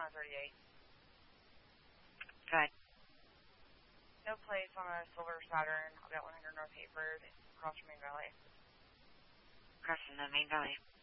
38. Good. No place on a Silver Saturn. I'll get 100 North Hayford, across from Main Valley. Across from the Main Valley.